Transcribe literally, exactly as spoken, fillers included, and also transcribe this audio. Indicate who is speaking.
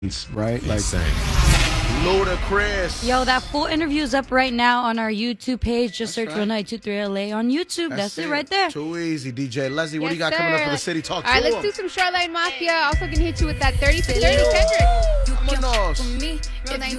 Speaker 1: right? Like,
Speaker 2: insane. Ludacris.
Speaker 3: Yo, that full interview is up right now on our YouTube page. Just
Speaker 2: That's
Speaker 3: search
Speaker 2: right.
Speaker 3: one nine two three L A on YouTube. That's, it. right there.
Speaker 2: Too easy, D J Leslie. What do you
Speaker 4: Yes,
Speaker 2: got coming up
Speaker 4: sir.
Speaker 2: for the city? Talk
Speaker 4: All right,
Speaker 2: to
Speaker 4: let's
Speaker 2: him.
Speaker 4: do some Shoreline Mafia. Also gonna hit you with that thirty for thirty, Kendrick.
Speaker 2: Vámonos.
Speaker 5: If you